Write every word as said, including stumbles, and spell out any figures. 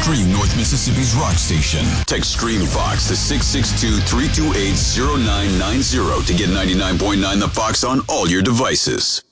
Scream North Mississippi's rock station. Text Scream Fox to six six two, three two eight, zero nine nine zero to get ninety-nine point nine The Fox on all your devices.